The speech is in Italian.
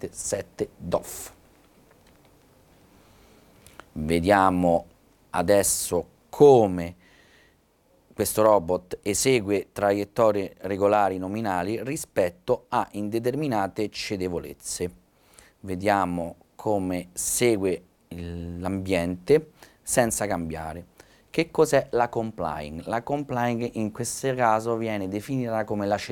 777 DOF. Vediamo adesso come questo robot esegue traiettorie regolari nominali rispetto a indeterminate cedevolezze. Vediamo come segue l'ambiente senza cambiare. Che cos'è la complying? La complying in questo caso viene definita come la